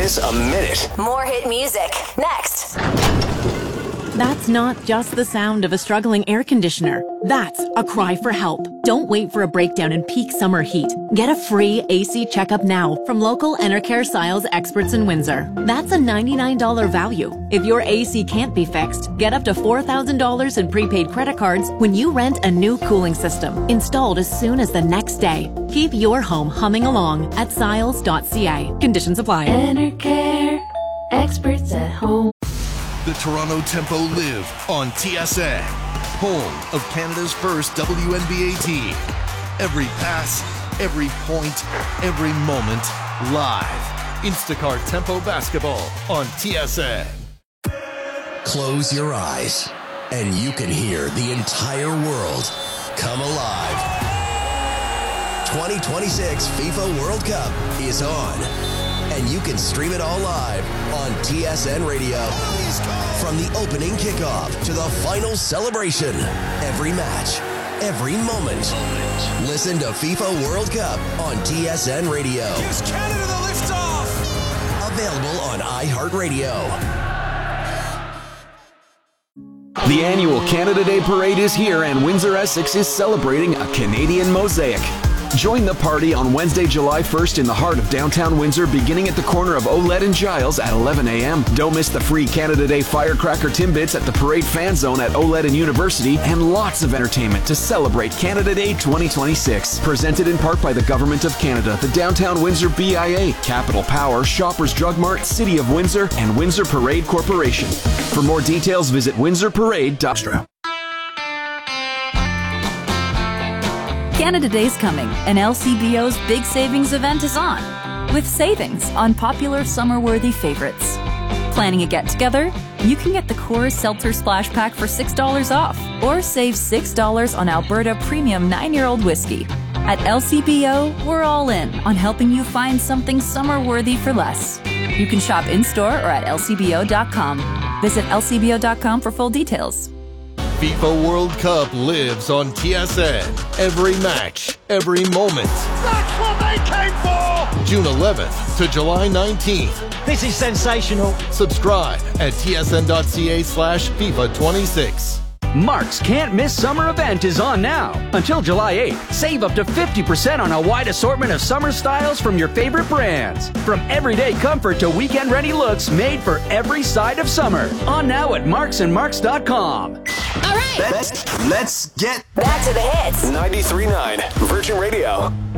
miss a minute. More hit music next. That's not just the sound of a struggling air conditioner. That's a cry for help. Don't wait for a breakdown in peak summer heat. Get a free AC checkup now from local Enercare Siles experts in Windsor. That's a $99 value. If your AC can't be fixed, get up to $4,000 in prepaid credit cards when you rent a new cooling system, installed as soon as the next day. Keep your home humming along at siles.ca. Conditions apply. Enercare, experts at home. The Toronto Tempo live on TSN, home of Canada's first WNBA team. Every pass, every point, every moment, live. Instacart Tempo Basketball on TSN. Close your eyes, and you can hear the entire world come alive. 2026 FIFA World Cup is on, and you can stream it all live on TSN Radio. From the opening kickoff to the final celebration, every match, every moment. Listen to FIFA World Cup on TSN Radio. Gives Canada the liftoff. Available on iHeartRadio. The annual Canada Day Parade is here, and Windsor Essex is celebrating a Canadian mosaic. Join the party on Wednesday, July 1st in the heart of downtown Windsor, beginning at the corner of Oled and Giles at 11 a.m. Don't miss the free Canada Day firecracker timbits at the Parade Fan Zone at Oled and University, and lots of entertainment to celebrate Canada Day 2026. Presented in part by the Government of Canada, the Downtown Windsor BIA, Capital Power, Shoppers Drug Mart, City of Windsor, and Windsor Parade Corporation. For more details, visit windsorparade.com. Canada Day's coming, and LCBO's big savings event is on, with savings on popular summer-worthy favorites. Planning a get-together? You can get the Coors Seltzer Splash Pack for $6 off, or save $6 on Alberta Premium 9-year-old whiskey. At LCBO, we're all in on helping you find something summer-worthy for less. You can shop in-store or at lcbo.com. Visit lcbo.com for full details. FIFA World Cup lives on TSN. Every match, every moment. That's what they came for! June 11th to July 19th. This is sensational. Subscribe at tsn.ca/FIFA 26. Mark's Can't Miss Summer event is on now. Until July 8th, save up to 50% on a wide assortment of summer styles from your favorite brands. From everyday comfort to weekend-ready looks made for every side of summer. On now at marksandmarks.com. All right. Let's get back to the hits. 93.9 Virgin Radio.